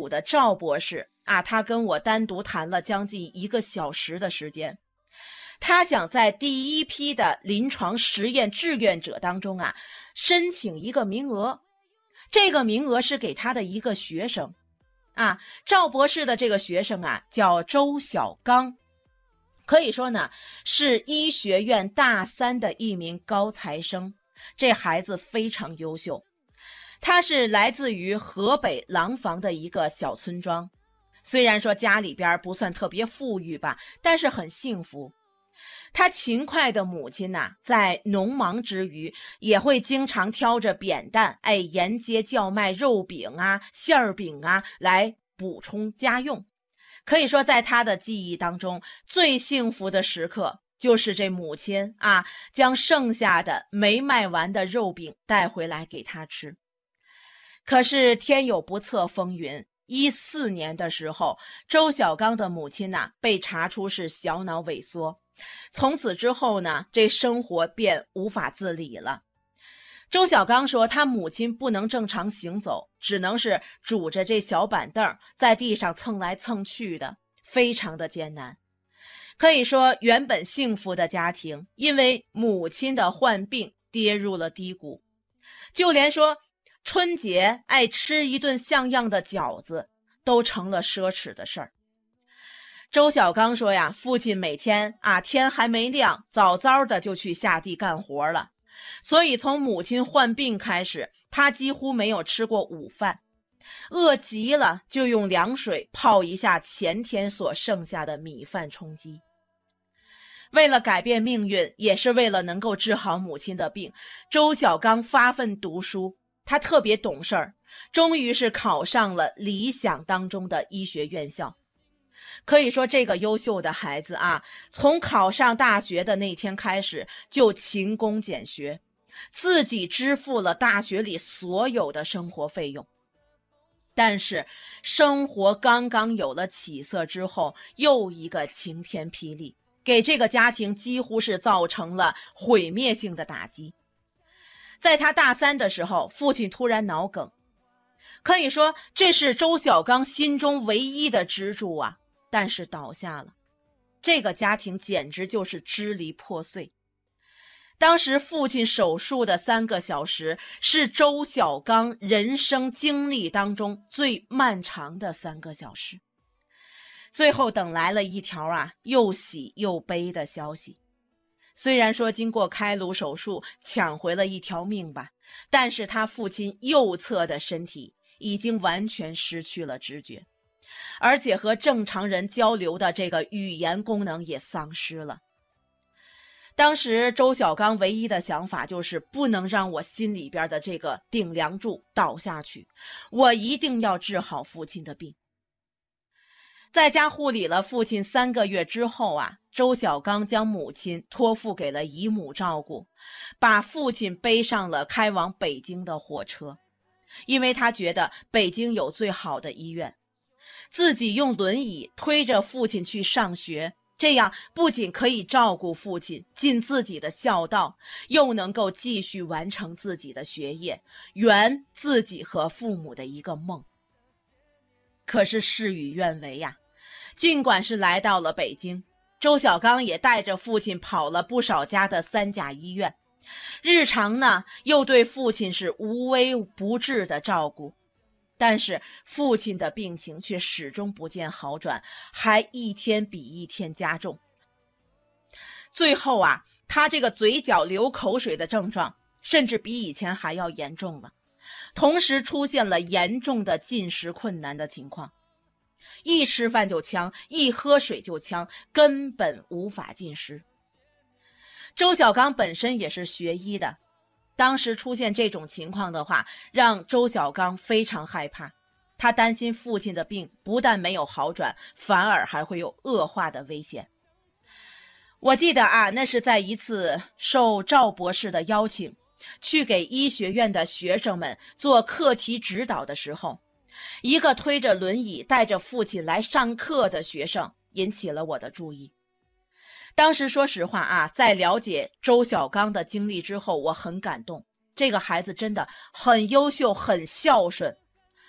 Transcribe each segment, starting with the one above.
的赵博士啊，他跟我单独谈了将近1个小时的时间。他想在第一批的临床实验志愿者当中啊，申请一个名额。这个名额是给他的一个学生啊，赵博士的这个学生啊叫周小刚，可以说呢是医学院大3的一名高材生。这孩子非常优秀，他是来自于河北廊坊的一个小村庄，虽然说家里边不算特别富裕吧，但是很幸福。他勤快的母亲呐，在农忙之余也会经常挑着扁担，沿街叫卖肉饼啊、馅儿饼啊来补充家用。可以说在他的记忆当中，最幸福的时刻就是这母亲啊，将剩下的没卖完的肉饼带回来给他吃。可是天有不测风云，14年的时候，周小刚的母亲呐，被查出是小脑萎缩。从此之后呢，这生活便无法自理了。周小刚说，他母亲不能正常行走，只能是拄着这小板凳在地上蹭来蹭去的，非常的艰难。可以说，原本幸福的家庭，因为母亲的患病跌入了低谷，就连说春节爱吃一顿像样的饺子，都成了奢侈的事儿。周小刚说呀，父亲每天啊天还没亮，早早的就去下地干活了。所以从母亲患病开始，他几乎没有吃过午饭，饿极了就用凉水泡一下前天所剩下的米饭充饥。为了改变命运，也是为了能够治好母亲的病，周小刚发奋读书，他特别懂事儿，终于是考上了理想当中的医学院校。可以说这个优秀的孩子啊，从考上大学的那天开始就勤工俭学，自己支付了大学里所有的生活费用。但是生活刚刚有了起色之后，又一个晴天霹雳，给这个家庭几乎是造成了毁灭性的打击。在他大3的时候，父亲突然脑梗，可以说这是周小刚心中唯一的支柱啊，但是倒下了，这个家庭简直就是支离破碎。当时父亲手术的3个小时是周小刚人生经历当中最漫长的3个小时。最后等来了一条啊又喜又悲的消息。虽然说经过开颅手术抢回了一条命吧，但是他父亲右侧的身体已经完全失去了知觉，而且和正常人交流的这个语言功能也丧失了。当时周小刚唯一的想法就是不能让我心里边的这个顶梁柱倒下去，我一定要治好父亲的病。在家护理了父亲3个月之后啊，周小刚将母亲托付给了姨母照顾，把父亲背上了开往北京的火车，因为他觉得北京有最好的医院，自己用轮椅推着父亲去上学，这样不仅可以照顾父亲，尽自己的孝道，又能够继续完成自己的学业，圆自己和父母的一个梦。可是事与愿违呀，尽管是来到了北京，周小刚也带着父亲跑了不少家的3甲医院，日常呢又对父亲是无微不至的照顾，但是父亲的病情却始终不见好转，还一天比一天加重。最后啊，他这个嘴角流口水的症状甚至比以前还要严重了，同时出现了严重的进食困难的情况，一吃饭就呛，一喝水就呛，根本无法进食。周小刚本身也是学医的，当时出现这种情况的话，让周小刚非常害怕，他担心父亲的病不但没有好转，反而还会有恶化的危险。我记得啊，那是在一次受赵博士的邀请，去给医学院的学生们做课题指导的时候，一个推着轮椅带着父亲来上课的学生引起了我的注意。当时说实话啊，在了解周小刚的经历之后，我很感动，这个孩子真的很优秀，很孝顺。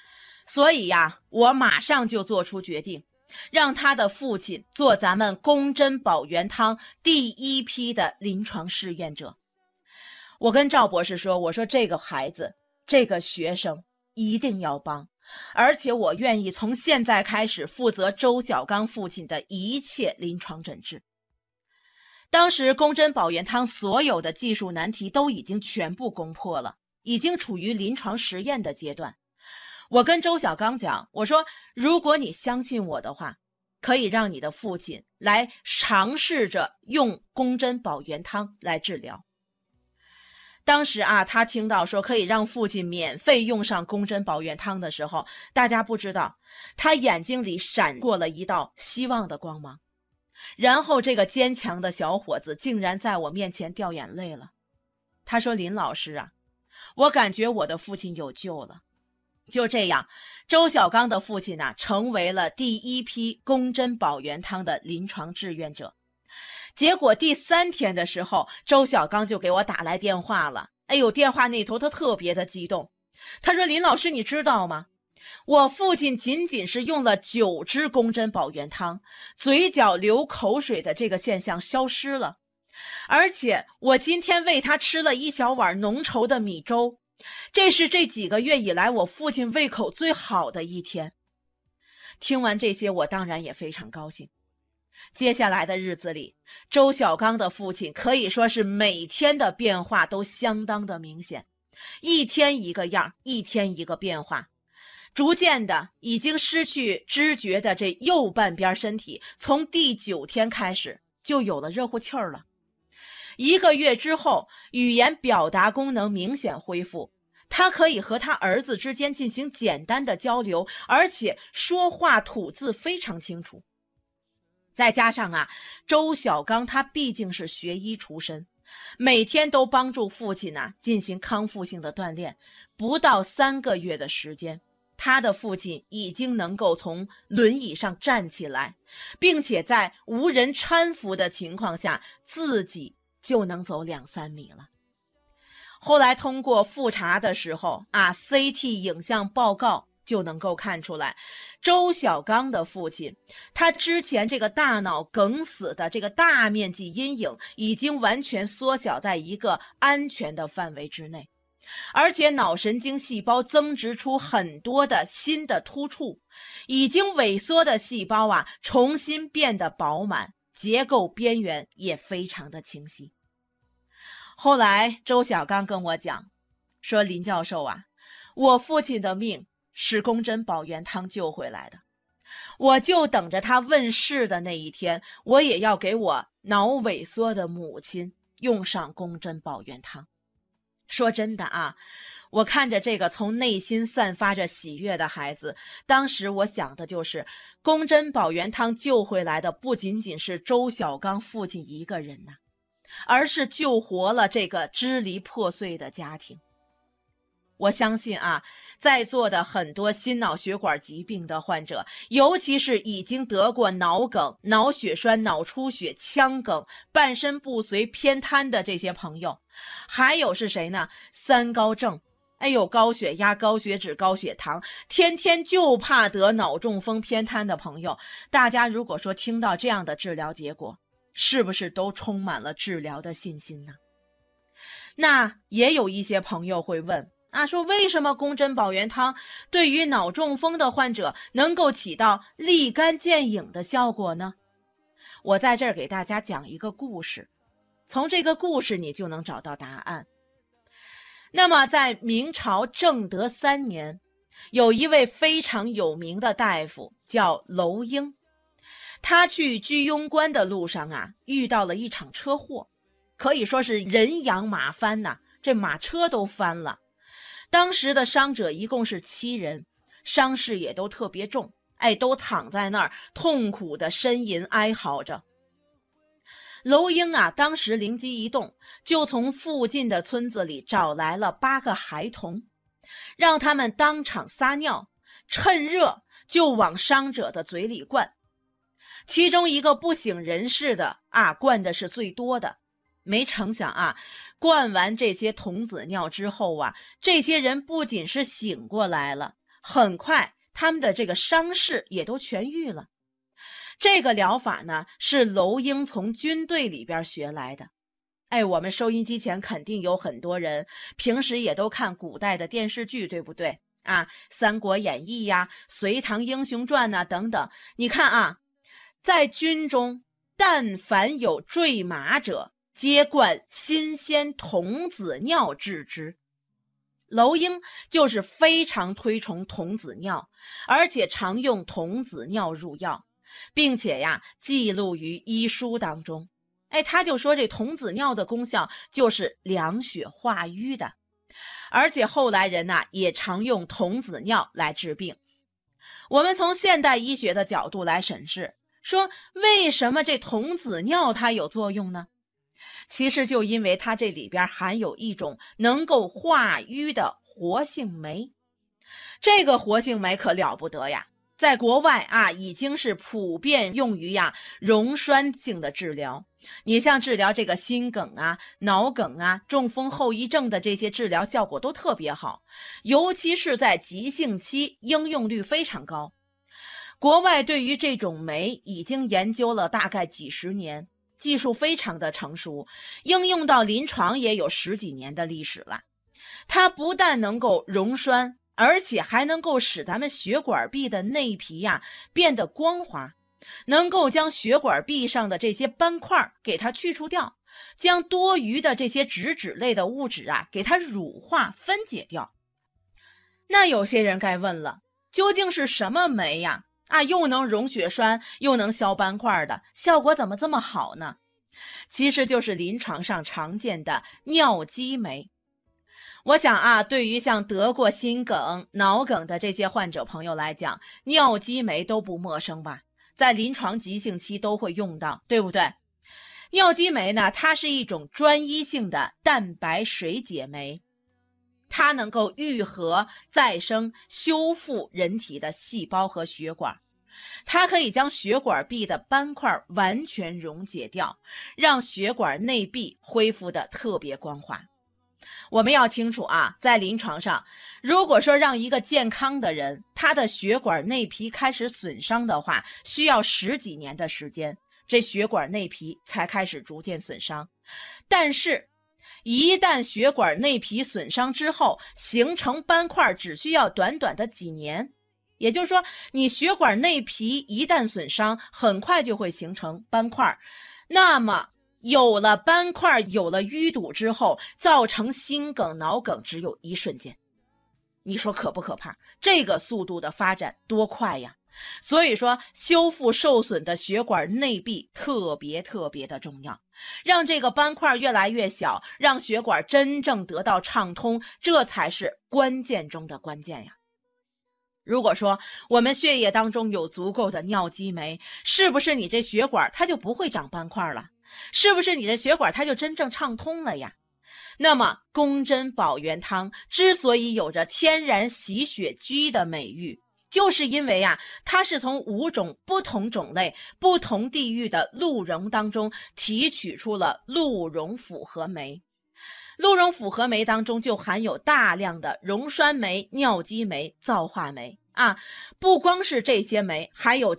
所以呀，我马上就做出决定，让他的父亲做咱们宫珍保元汤第一批的临床试验者。我跟赵博士说，我说这个孩子，这个学生一定要帮，而且我愿意从现在开始负责周小刚父亲的一切临床诊治。当时宫珍保元汤所有的技术难题都已经全部攻破了，已经处于临床实验的阶段。我跟周小刚讲，我说如果你相信我的话，可以让你的父亲来尝试着用宫珍保元汤来治疗。当时啊，他听到说可以让父亲免费用上宫珍保元汤的时候，大家不知道，他眼睛里闪过了一道希望的光芒。然后这个坚强的小伙子竟然在我面前掉眼泪了。他说，林老师啊，我感觉我的父亲有救了。就这样，周小刚的父亲呢，成为了第一批宫珍保元汤的临床志愿者。结果第3天的时候，周小刚就给我打来电话了。哎呦，电话那头他特别的激动，他说，林老师你知道吗，我父亲仅仅是用了9支宫珍保元汤，嘴角流口水的这个现象消失了，而且我今天喂他吃了1小碗浓稠的米粥，这是这几个月以来我父亲胃口最好的一天。听完这些，我当然也非常高兴。接下来的日子里，周小刚的父亲可以说是每天的变化都相当的明显，一天一个样，一天一个变化。逐渐的已经失去知觉的这右半边身体，从第9天开始就有了热乎气儿了。1个月之后，语言表达功能明显恢复，他可以和他儿子之间进行简单的交流，而且说话吐字非常清楚。再加上啊，周小刚他毕竟是学医出身，每天都帮助父亲呢进行康复性的锻炼，不到3个月的时间，他的父亲已经能够从轮椅上站起来，并且在无人搀扶的情况下，自己就能走2-3米了。后来通过复查的时候啊 ，CT 影像报告就能够看出来，周小刚的父亲，他之前这个大脑梗死的这个大面积阴影已经完全缩小在一个安全的范围之内，而且脑神经细胞增殖出很多的新的突触，已经萎缩的细胞啊，重新变得饱满，结构边缘也非常的清晰。后来周小刚跟我讲说，林教授啊，我父亲的命是宫珍保元汤救回来的，我就等着他问世的那一天，我也要给我脑萎缩的母亲用上宫珍保元汤。说真的啊，我看着这个从内心散发着喜悦的孩子，当时我想的就是宫珍保元汤救回来的不仅仅是周小刚父亲一个人呐，而是救活了这个支离破碎的家庭。我相信啊，在座的很多心脑血管疾病的患者，尤其是已经得过脑梗、脑血栓、脑出血、腔梗、半身不遂、偏瘫的这些朋友，还有是谁呢？3高症，哎呦，高血压、高血脂、高血糖，天天就怕得脑中风、偏瘫的朋友，大家如果说听到这样的治疗结果，是不是都充满了治疗的信心呢？那也有一些朋友会问啊，说为什么宫珍保元汤对于脑中风的患者能够起到立竿见影的效果呢？我在这儿给大家讲一个故事，从这个故事你就能找到答案。那么在明朝正德3年，有一位非常有名的大夫叫娄婴，他去居庸关的路上啊，遇到了一场车祸，可以说是人仰马翻呐，这马车都翻了。当时的伤者一共是7人，伤势也都特别重，哎，都躺在那儿痛苦的呻吟哀嚎着。娄婴啊，当时灵机一动，就从附近的村子里找来了8个孩童，让他们当场撒尿，趁热就往伤者的嘴里灌。其中一个不省人事的啊，灌的是最多的。没成想啊，灌完这些童子尿之后啊，这些人不仅是醒过来了，很快他们的这个伤势也都痊愈了。这个疗法呢，是娄婴从军队里边学来的。我们收音机前肯定有很多人平时也都看古代的电视剧，对不对啊？三国演义呀、隋唐英雄传呐等等。你看啊，在军中但凡有坠马者，皆灌新鲜童子尿治之。娄婴就是非常推崇童子尿，而且常用童子尿入药，并且呀记录于医书当中。他就说这童子尿的功效就是凉血化瘀的，而且后来人呐也常用童子尿来治病。我们从现代医学的角度来审视，说为什么这童子尿它有作用呢？其实就因为它这里边含有一种能够化瘀的活性酶。这个活性酶可了不得呀，在国外啊已经是普遍用于溶栓性的治疗。你像治疗这个心梗啊、脑梗啊、中风后遗症的这些治疗效果都特别好，尤其是在急性期应用率非常高。国外对于这种酶已经研究了大概几十年，技术非常的成熟，应用到临床也有10几年的历史了。它不但能够溶栓，而且还能够使咱们血管壁的内皮变得光滑，能够将血管壁上的这些斑块给它去除掉，将多余的这些脂质类的物质给它乳化分解掉。那有些人该问了，究竟是什么酶呀？又能溶血栓，又能消斑块的，效果怎么这么好呢？其实就是临床上常见的尿激酶。我想对于像得过心梗、脑梗的这些患者朋友来讲，尿激酶都不陌生吧？在临床急性期都会用到，对不对？尿激酶呢，它是一种专一性的蛋白水解酶，它能够愈合、再生、修复人体的细胞和血管，它可以将血管壁的斑块完全溶解掉，让血管内壁恢复得特别光滑。我们要清楚在临床上，如果说让一个健康的人，他的血管内皮开始损伤的话，需要10几年的时间，这血管内皮才开始逐渐损伤。但是一旦血管内皮损伤之后，形成斑块只需要短短的几年。也就是说，你血管内皮一旦损伤，很快就会形成斑块。那么有了斑块，有了淤堵之后，造成心梗、脑梗只有1瞬间。你说可不可怕？这个速度的发展多快呀！所以说，修复受损的血管内壁特别的重要，让这个斑块越来越小，让血管真正得到畅通，这才是关键中的关键呀。如果说我们血液当中有足够的尿激酶，是不是你这血管它就不会长斑块了？是不是你的血管它就真正畅通了呀？那么宫贞保元汤之所以有着天然洗血居的美誉，就是因为它是从5种不同种类、不同地域的鹿茸当中提取出了鹿茸复合酶。鹿茸复合酶当中就含有大量的溶栓酶、尿激酶、皂化酶不光是这些酶，还有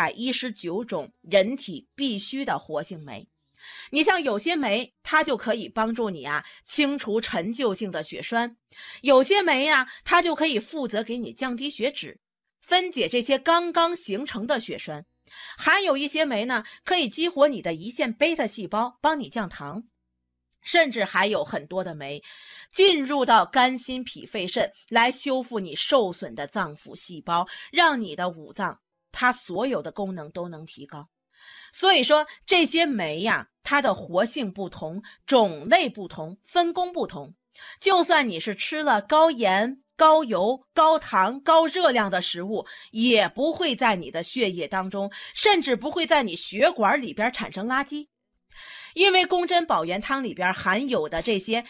719种人体必需的活性酶。你像有些酶它就可以帮助你清除陈旧性的血栓，有些酶它就可以负责给你降低血脂，分解这些刚刚形成的血栓，还有一些酶呢可以激活你的胰腺贝塔细胞，帮你降糖，甚至还有很多的酶进入到肝心脾肺肾，来修复你受损的脏腑细胞，让你的五脏它所有的功能都能提高。所以说这些酶它的活性不同，种类不同，分工不同，就算你是吃了高盐、高油、高糖、高热量的食物，也不会在你的血液当中，甚至不会在你血管里边产生垃圾。因为宫贞保元汤里边含有的这些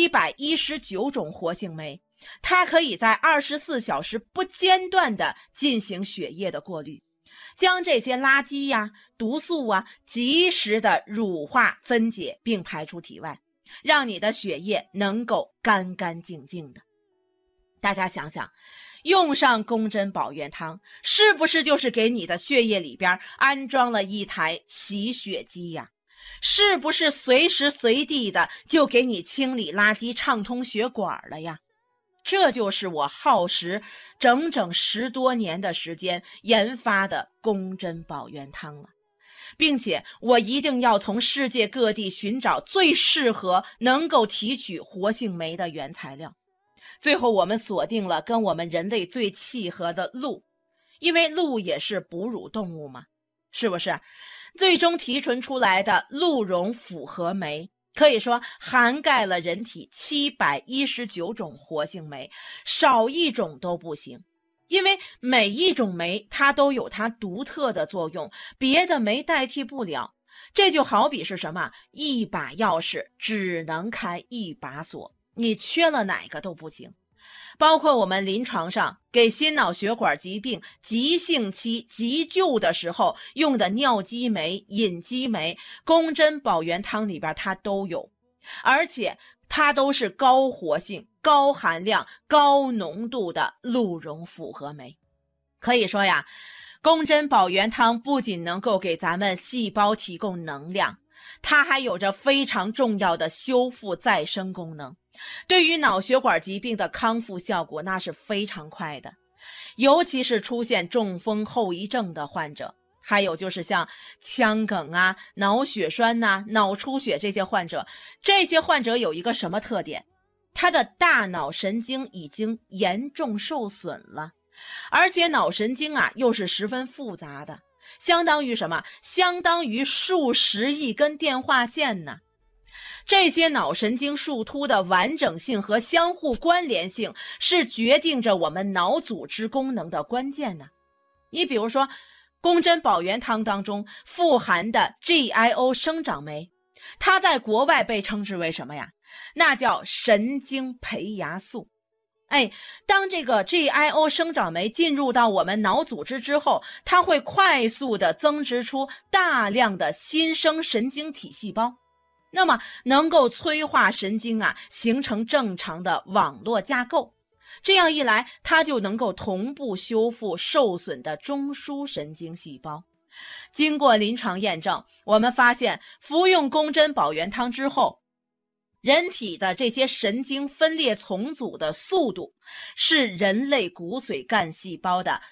719种活性酶，它可以在24小时不间断地进行血液的过滤，将这些垃圾毒素及时的乳化分解并排出体外，让你的血液能够干干净净的。大家想想， 用上宫珍保元汤，是不是就是给你的血液里边安装了一台洗血机呀？是不是随时随地的就给你清理垃圾、畅通血管了呀？这就是我耗时整整10多年的时间研发的宫珍保元汤了，并且我一定要从世界各地寻找最适合能够提取活性酶的原材料。最后我们锁定了跟我们人类最契合的鹿，因为鹿也是哺乳动物嘛，是不是？最终提纯出来的鹿茸复合酶可以说涵盖了人体719种活性酶，少一种都不行。因为每一种酶它都有它独特的作用，别的酶代替不了。这就好比是什么？一把钥匙只能开一把锁，你缺了哪个都不行。包括我们临床上给心脑血管疾病急性期急救的时候用的尿激酶、隐激酶，宫珍保元汤里边它都有，而且它都是高活性、高含量、高浓度的鹿茸复合酶。可以说呀，宫珍保元汤不仅能够给咱们细胞提供能量，它还有着非常重要的修复再生功能。对于脑血管疾病的康复效果那是非常快的，尤其是出现中风后遗症的患者，还有就是像腔梗啊、脑血栓啊、脑出血这些患者有一个什么特点？他的大脑神经已经严重受损了，而且脑神经啊又是十分复杂的，相当于什么？相当于数十亿根电话线呢。这些脑神经树突的完整性和相互关联性是决定着我们脑组织功能的关键呢。你比如说宫珍保元汤当中富含的 GIO 生长酶，它在国外被称之为什么呀？那叫神经培芽素。当这个 GIO 生长酶进入到我们脑组织之后，它会快速的增殖出大量的新生神经体细胞，那么能够催化神经啊，形成正常的网络架构。这样一来，它就能够同步修复受损的中枢神经细胞。经过临床验证，我们发现服用宫珍保元汤之后，人体的这些神经分裂重组的速度是人类骨髓干细胞的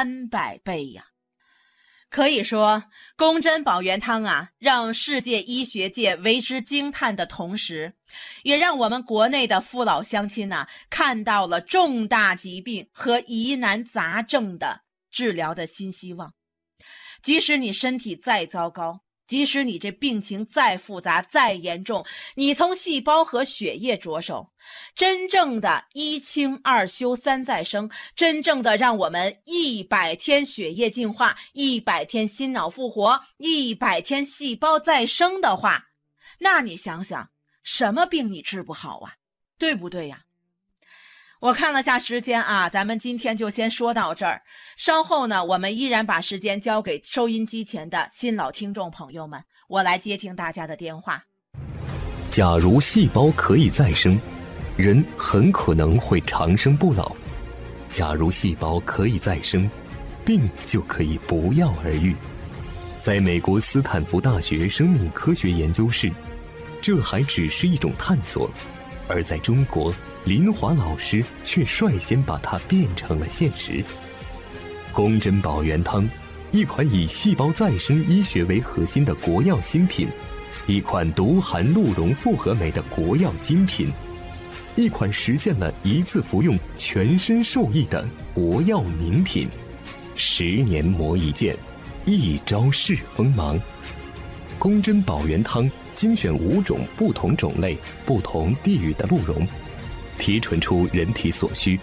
300倍呀。可以说宫珍保元汤啊，让世界医学界为之惊叹的同时，也让我们国内的父老乡亲啊，看到了重大疾病和疑难杂症的治疗的新希望。即使你身体再糟糕，即使你这病情再复杂再严重，你从细胞和血液着手，真正的1清2修3再生，真正的让我们100天血液净化，100天心脑复活，100天细胞再生的话，那你想想什么病你治不好啊？对不对呀？我看了下时间啊，咱们今天就先说到这儿。稍后呢，我们依然把时间交给收音机前的新老听众朋友们，我来接听大家的电话。 假如细胞可以再生，人很可能会长生不老。假如细胞可以再生，病就可以不药而愈。在美国斯坦福大学生命科学研究室，这还只是一种探索，而在中国，林华老师却率先把它变成了现实。宫珍保元汤，一款以细胞再生医学为核心的国药新品，一款独含鹿茸复合酶的国药精品，一款实现了一次服用全身受益的国药名品。10年磨一剑，一朝试锋芒。宫珍保元汤精选5种不同种类、不同地域的鹿茸，提纯出人体所需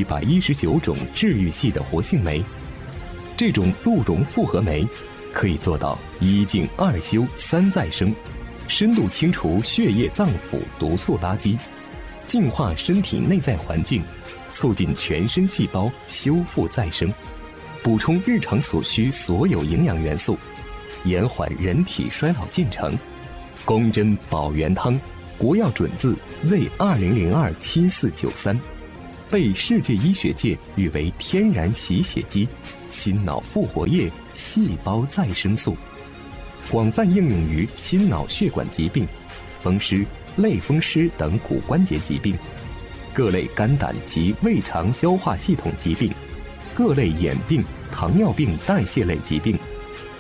719种治愈系的活性酶。这种鹿茸复合酶可以做到1净2修3再生，深度清除血液脏腑毒素垃圾，净化身体内在环境，促进全身细胞修复再生，补充日常所需所有营养元素，延缓人体衰老进程。宫珍保元汤，国药准字 Z20027493， 被世界医学界誉为天然洗血机、心脑复活液细胞再生素，广泛应用于心脑血管疾病、风湿、类风湿等骨关节疾病，各类肝胆及胃肠消化系统疾病，各类眼病、糖尿病代谢类疾病